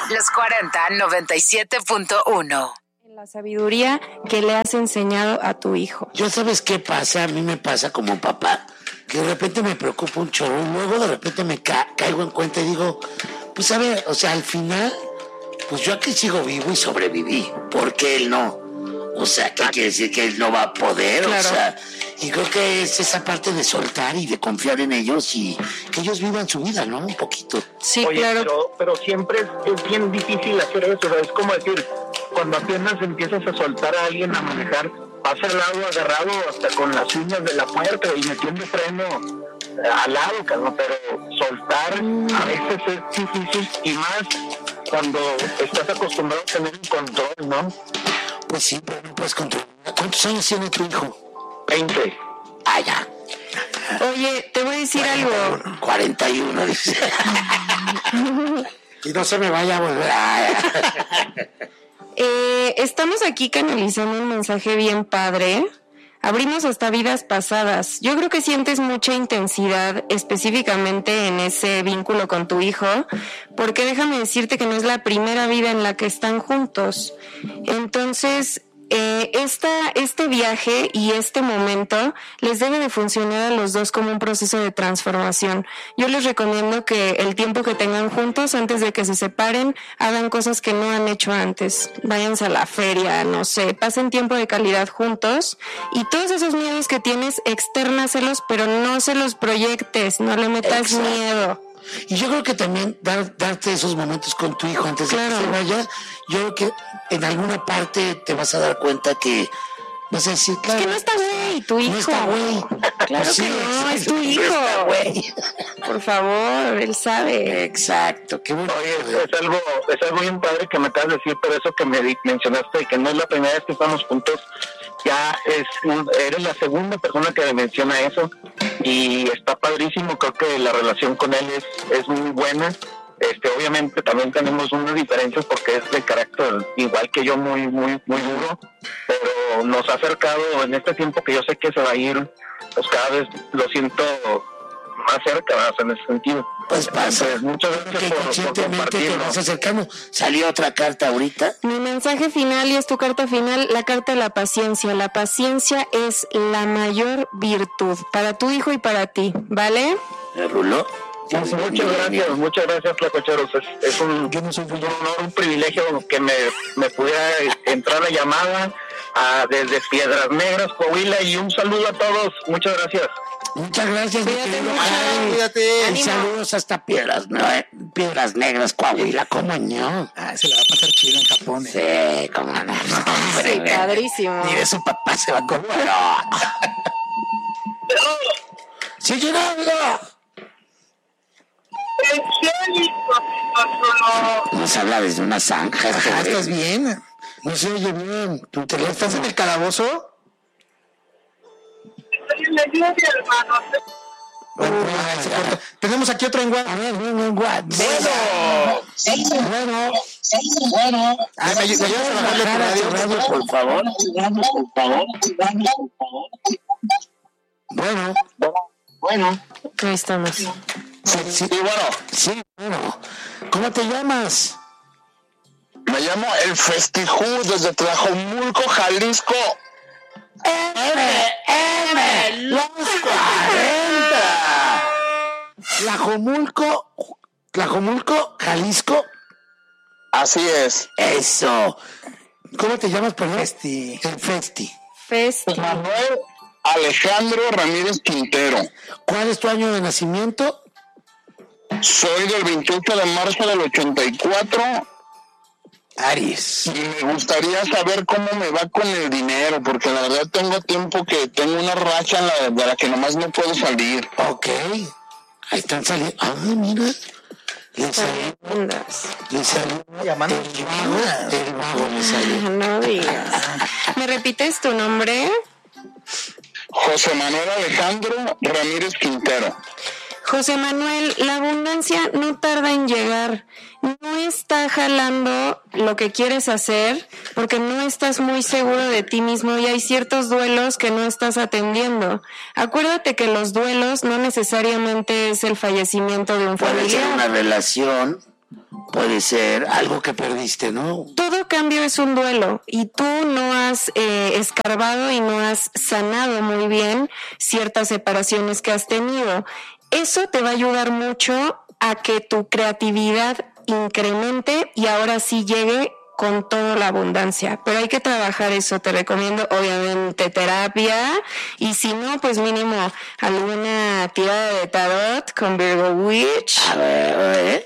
Los 40 97.1. La sabiduría que le has enseñado a tu hijo. Yo, ¿sabes qué pasa? A mí me pasa como papá, que de repente me preocupa un chorro y luego de repente me caigo en cuenta y digo, pues a ver, o sea, al final, pues yo aquí sigo vivo y sobreviví. ¿Por qué él no? O sea, ¿qué quiere decir? Que él no va a poder, claro. O sea, y creo que es esa parte de soltar y de confiar en ellos y que ellos vivan su vida, ¿no? Un poquito. Sí, oye, claro. Pero siempre es bien difícil hacer eso, o sea, es como decir, cuando apenas empiezas a soltar a alguien a manejar, vas al lado agarrado hasta con las uñas de la puerta y metiendo freno al lado, cabrón, pero soltar a veces es difícil y más cuando estás acostumbrado a tener un control, ¿no? Pues sí, pero no puedes controlar. ¿Cuántos años tiene tu hijo? 20. Ah, ya. Oye, te voy a decir 41, 41, dice. Y no se me vaya a volver. Estamos aquí canalizando un mensaje bien padre. Abrimos hasta vidas pasadas. Yo creo que sientes mucha intensidad específicamente en ese vínculo con tu hijo, porque déjame decirte que no es la primera vida en la que están juntos. Entonces, este viaje y este momento les debe de funcionar a los dos como un proceso de transformación. Yo les recomiendo que el tiempo que tengan juntos, antes de que se separen, hagan cosas que no han hecho antes. Váyanse a la feria, no sé, pasen tiempo de calidad juntos y todos esos miedos que tienes, extérnaselos, pero no se los proyectes, no le metas miedo. Y yo creo que también darte esos momentos con tu hijo antes de que se vaya, yo creo que en alguna parte te vas a dar cuenta que vas a decir, claro, es que no está güey, tu hijo. No está güey. Claro pues que sí, no, es tu hijo. No está güey. Por favor, él sabe. Exacto, qué bueno. Oye, es algo bien padre que me acabas de decir, pero eso que me mencionaste, que no es la primera vez que estamos juntos, ya eres la segunda persona que me menciona eso y está padrísimo. Creo que la relación con él es muy buena. Obviamente también tenemos unas diferencias porque es de carácter igual que yo, muy muy muy duro, pero nos ha acercado en este tiempo que yo sé que se va a ir, pues cada vez lo siento más cerca, más en ese sentido. Pues pasa. Entonces, muchas gracias por compartirlo. Te vas acercando. ¿Salió otra carta ahorita? Mi mensaje final, y es tu carta final, la carta de la paciencia. La paciencia es la mayor virtud para tu hijo y para ti, ¿vale? ¿Ruló? Muchas gracias, Tlacocheros. Es un honor, un privilegio que me pudiera entrar la llamada desde Piedras Negras, Coahuila, y un saludo a todos. Muchas gracias. Muchas gracias, Cuídate. Y saludos hasta Piedras Negras, Coahuila, ¿cómo no? Se la va a pasar chido en Japón. Sí, cómo no. Sí, padrísimo. Ni de su papá se va a comer. ¡Sí, llegando! Nos habla desde una zanja. ¿Estás bien? No se oye bien. ¿Tu teléfono? ¿Estás en el calabozo? Bueno, tenemos aquí otro en WhatsApp. Bueno. ¿Me ayudas a bajarle tu radio, por favor? Bueno. Ahí estamos. Sí, bueno. ¿Cómo te llamas? Me llamo El Festijú desde Tlajomulco, Jalisco. ¡Los 40! Tlajomulco, Jalisco. Así es. Eso. ¿Cómo te llamas, perdón? Festi. El Festi. Manuel Alejandro Ramírez Quintero. ¿Cuál es tu año de nacimiento? Soy del 28 de marzo del 84. Aries. Y me gustaría saber cómo me va con el dinero, porque la verdad tengo tiempo que tengo una racha de la que nomás no puedo salir. Ok. Ahí están saliendo. Ay, mira. Le salió. Llamando. El vago le salió. No digas. ¿Me repites tu nombre? José Manuel Alejandro Ramírez Quintero. José Manuel, la abundancia no tarda en llegar. No está jalando lo que quieres hacer porque no estás muy seguro de ti mismo y hay ciertos duelos que no estás atendiendo. Acuérdate que los duelos no necesariamente es el fallecimiento de un Puede ser familiar. una relación puede ser algo que perdiste, ¿no? Todo cambio es un duelo y tú no has escarbado y no has sanado muy bien ciertas separaciones que has tenido. Eso te va a ayudar mucho a que tu creatividad incremente y ahora sí llegue con toda la abundancia, pero hay que trabajar eso. Te recomiendo obviamente terapia y si no, pues mínimo alguna tirada de tarot con Virgo Witch. A ver.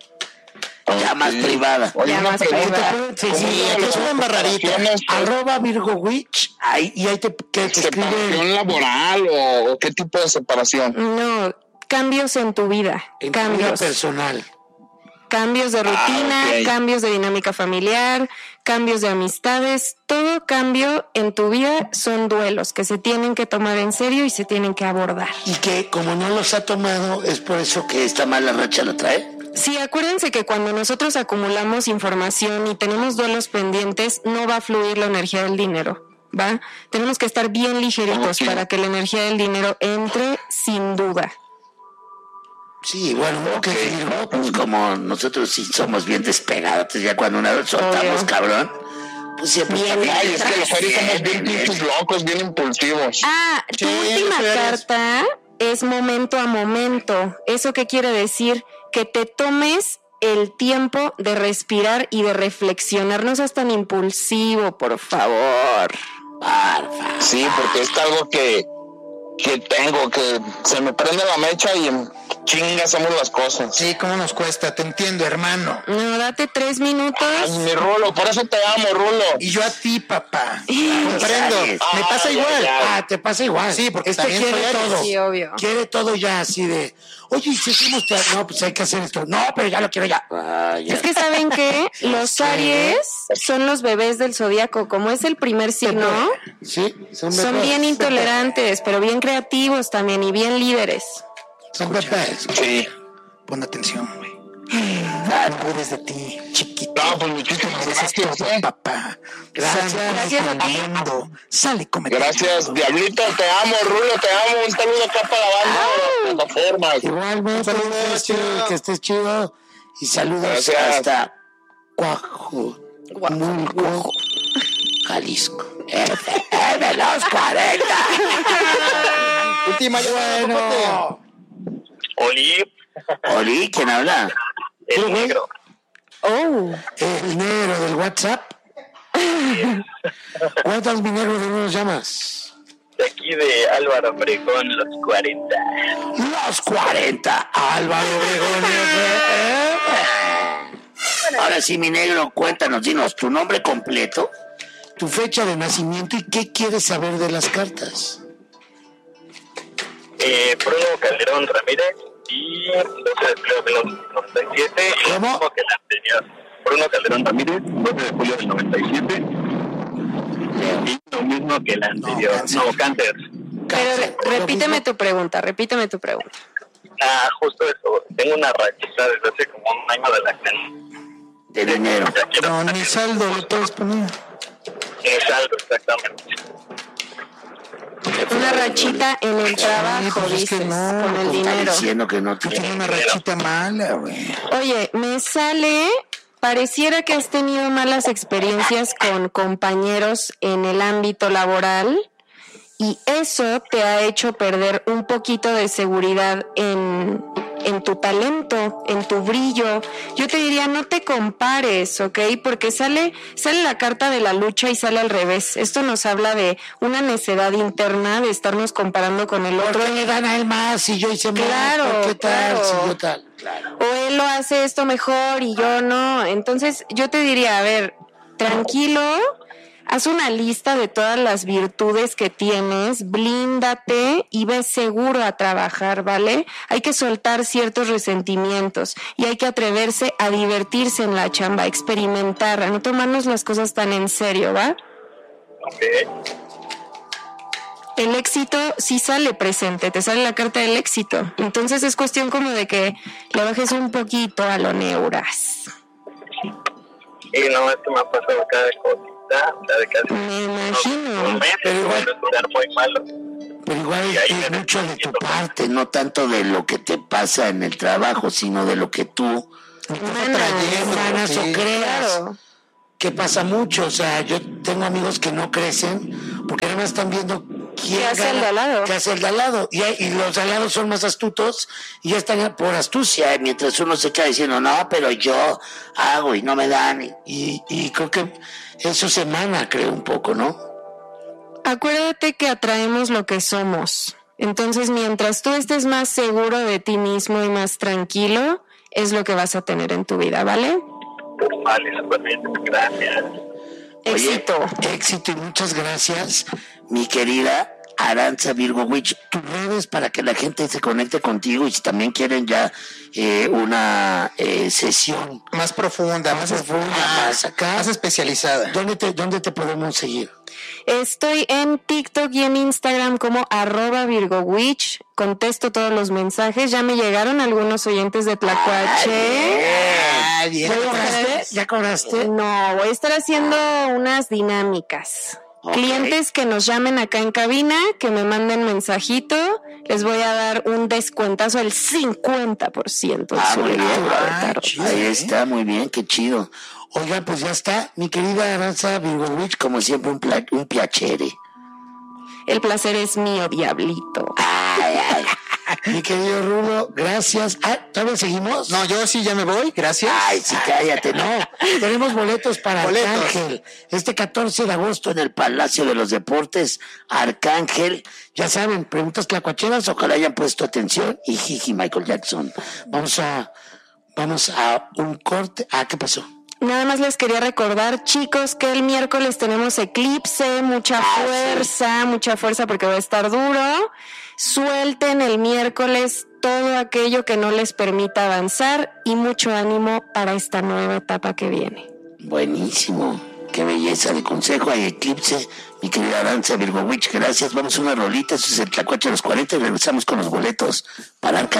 Ya más privada. Ya más privada. Sí, aquí es una embarradita. @ Virgo Witch. Y ahí te ¿Separación escribe. laboral o qué tipo de separación? No, cambios en tu vida. En tu vida Cambios. personal. Cambios de rutina, ok. cambios de dinámica familiar, cambios de amistades, todo cambio en tu vida son duelos que se tienen que tomar en serio y se tienen que abordar. Y que como no los ha tomado, es por eso que esta mala racha la trae. Sí, acuérdense que cuando nosotros acumulamos información y tenemos duelos pendientes, no va a fluir la energía del dinero, ¿va? Tenemos que estar bien ligeritos Ok. para que la energía del dinero entre sin duda. Sí, bueno, que Virgo, pues como nosotros sí somos bien despegados, ya cuando una vez soltamos, Obvio. cabrón, pues siempre está bien. Ay, es que los Aries somos bien bien. pinches locos, bien impulsivos. Ah, tu Sí, última eso eres. carta es momento a momento. ¿Eso qué quiere decir? Que te tomes el tiempo de respirar y de reflexionar. No seas tan impulsivo, por favor. Sí, porque es algo que tengo, que se me prende la mecha y en chinga hacemos las cosas. Sí, ¿cómo nos cuesta? Te entiendo, hermano. No, date 3 minutos. Ay, mi Rulo, por eso te amo, Rulo. Y yo a ti, papá. Comprendo. Aries. Me pasa Ay, igual. ay, ay. Ah, te pasa igual. Sí, porque este también quiere soy Aries. todo. Sí, obvio. Quiere todo ya así de, oye, ¿y si hacemos no, pues hay que hacer esto. No, pero ya lo quiero ya. Ah, ya. Es que saben que los Aries son los bebés del zodiaco. Como es el primer signo, Sí, son bebés. bien intolerantes, pero bien creativos también y bien líderes. Son bebés. Sí. Pon atención, güey. Puedes de ti, chiquito. No, pues muchísimas Mereces gracias. todo, papá. Gracias. Gracias a ti. Lindo. Sale, come. Gracias, Diablito, te amo, Rulo, te amo. Un saludo acá para la banda de las plataformas. Igualmente, Saludos, chido. que estés chido. Y saludos Gracias. hasta Coajomulco, Jalisco. De los 40. Última llamada. Bueno. Oli, Oli, ¿quién habla? el negro. Oh, El negro del WhatsApp. ¿Cuántos mi negro de nos llamas? De aquí de Álvaro Obregón, los 40. Los 40. Álvaro Obregón. Ahora sí, mi negro, cuéntanos, dinos tu nombre completo, tu fecha de nacimiento y qué quieres saber de las cartas. Bruno Calderón Ramírez y 12 de julio de los 97. Y lo ¿Cómo? mismo que el anterior. Bruno Calderón Ramírez, 12 de julio del 97. Y lo mismo que el anterior. No, Cáncer. pero repíteme tu pregunta. Ah, justo eso. Tengo una rachita desde hace como un año de la que De dinero. ya quiero No, ni saldo lo puedes poner. saldo, exactamente. Una rachita en el trabajo, pues es que dices, no, con el Está dinero. diciendo que no Tú tiene. tienes una rachita mala, güey. Oye, me sale, pareciera que has tenido malas experiencias con compañeros en el ámbito laboral y eso te ha hecho perder un poquito de seguridad en tu talento, en tu brillo. Yo te diría, no te compares, ¿ok? Porque sale la carta de la lucha y sale al revés. Esto nos habla de una necedad interna de estarnos comparando con el otro. ¿Por qué le gana él más si yo hice más? Claro, ¿Por qué tal? claro. Si yo tal. Claro. O él lo hace esto mejor y yo no. Entonces yo te diría, a ver, tranquilo, haz una lista de todas las virtudes que tienes, blíndate y ve seguro a trabajar, ¿vale? Hay que soltar ciertos resentimientos y hay que atreverse a divertirse en la chamba, a experimentar, a no tomarnos las cosas tan en serio, ¿va? Ok. El éxito sí sale presente, te sale la carta del éxito. Entonces es cuestión como de que le bajes un poquito a lo neuras. Y no, esto me ha pasado cada cosita, o sea, de casi Me imagino. un mes, Pero igual- un lugar muy malo. Pero igual Y ahí es me mucho de tu siento mal. parte, no tanto de lo que te pasa en el trabajo, sino de lo que tú Semanas Sí, o creas. Claro. Que pasa mucho, o sea, yo tengo amigos que no crecen porque nada más están viendo quién ¿Qué hace gana, el de al lado? qué hace el de al lado. Y los de al lado son más astutos y ya están por astucia, mientras uno se queda diciendo, no, pero yo hago y no me dan. Y creo que eso se emana, creo, un poco, ¿no? Acuérdate que atraemos lo que somos. Entonces, mientras tú estés más seguro de ti mismo y más tranquilo, es lo que vas a tener en tu vida, ¿vale? Vale, súper bien, gracias. Éxito. Oye, éxito y muchas gracias, mi querida Arantxa Virgowich. Tus redes para que la gente se conecte contigo y si también quieren ya una sesión Más profunda, más acá. más especializada. ¿Dónde te podemos seguir? Estoy en TikTok y en Instagram como @VirgoWitch. Contesto todos los mensajes. Ya me llegaron algunos oyentes de Tlacuache. Bien. ¿Ya cobraste? No, voy a estar haciendo unas dinámicas. Ok. Clientes que nos llamen acá en cabina, que me manden mensajito, les voy a dar un descuentazo del 50% de su bonito. lectura de tarot. chido. Ahí está, muy bien, qué chido. Oiga, pues ya está, mi querida Arantxa Virgowich, como siempre un piacere. El placer es mío, diablito. Mi querido Rulo, gracias. ¿Todavía seguimos? No, yo sí ya me voy, gracias. Ay, sí, cállate, no. Tenemos boletos para Boletos. Arcángel. Este 14 de agosto en el Palacio de los Deportes, Arcángel. Ya saben, preguntas tlacuacheras, ojalá hayan puesto atención. Y jiji, Michael Jackson. Vamos a un corte. ¿Qué pasó? Nada más les quería recordar, chicos, que el miércoles tenemos eclipse, mucha fuerza porque va a estar duro. Suelten el miércoles todo aquello que no les permita avanzar y mucho ánimo para esta nueva etapa que viene. Buenísimo. Qué belleza de consejo. Hay eclipse. Mi querida Arantxa Virgowich, gracias. Vamos a una rolita. Eso es el Tlacuache a los 40 y regresamos con los boletos para Arcángel.